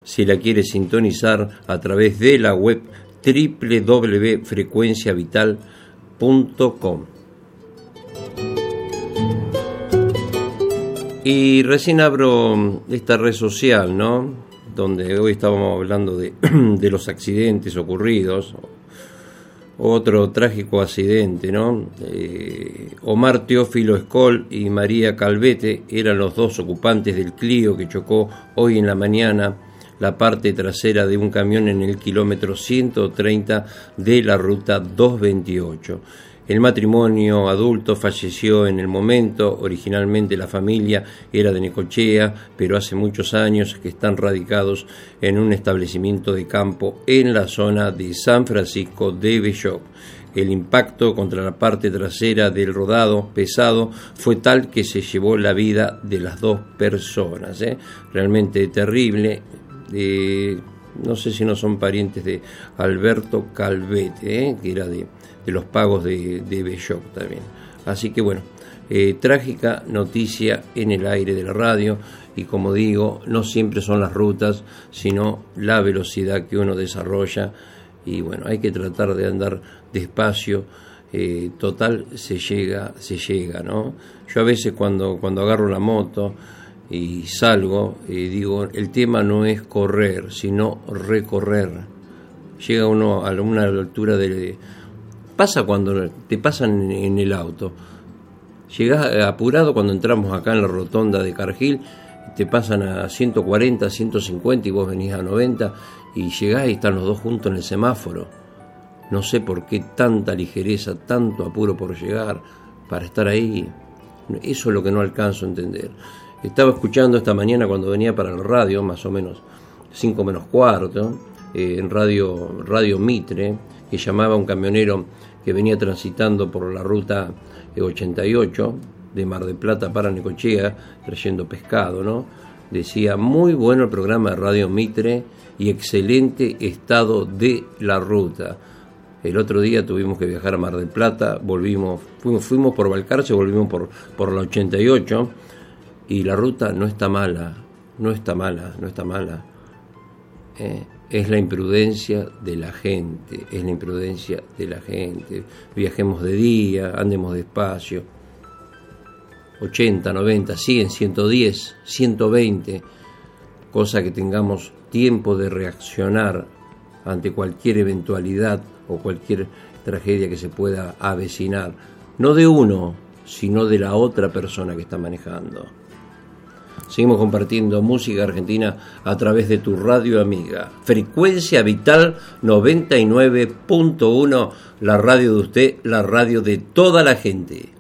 si la quiere sintonizar a través de la web www.frecuenciavital.com. Y recién abro esta red social, ¿no? Donde hoy estábamos hablando de los accidentes ocurridos. Otro trágico accidente, ¿no? Omar Teófilo Escol y María Calvete eran los dos ocupantes del Clio que chocó hoy en la mañana la parte trasera de un camión en el kilómetro 130 de la ruta 228. El matrimonio adulto falleció en el momento. Originalmente la familia era de Necochea, pero hace muchos años que están radicados en un establecimiento de campo en la zona de San Francisco de Belloc. El impacto contra la parte trasera del rodado pesado fue tal que se llevó la vida de las dos personas. Realmente terrible. No sé si no son parientes de Alberto Calvete, que era de los Pagos de Belloc también. Así que bueno, trágica noticia en el aire de la radio, y como digo, no siempre son las rutas, sino la velocidad que uno desarrolla, y bueno, hay que tratar de andar despacio. Total, se llega, ¿no? Yo a veces cuando agarro la moto y salgo, digo, el tema no es correr, sino recorrer. Llega uno a una altura pasa cuando te pasan en el auto. Llegás apurado cuando entramos acá en la rotonda de Cargill, te pasan a 140, 150 y vos venís a 90 y llegás y están los dos juntos en el semáforo. No sé por qué tanta ligereza, tanto apuro por llegar, para estar ahí. Eso es lo que no alcanzo a entender. Estaba escuchando esta mañana cuando venía para la radio, más o menos 5 menos cuarto, en radio Mitre, que llamaba a un camionero que venía transitando por la ruta 88 de Mar del Plata para Necochea, trayendo pescado, ¿no? Decía, muy bueno el programa de Radio Mitre y excelente estado de la ruta. El otro día tuvimos que viajar a Mar del Plata, fuimos por Balcarce, volvimos por la 88, y la ruta no está mala. Es la imprudencia de la gente, Viajemos de día, andemos despacio. 80, 90, 100, 110, 120, cosa que tengamos tiempo de reaccionar ante cualquier eventualidad o cualquier tragedia que se pueda avecinar, no de uno, sino de la otra persona que está manejando. Seguimos compartiendo música argentina a través de tu radio amiga, Frecuencia Vital 99.1, la radio de usted, la radio de toda la gente.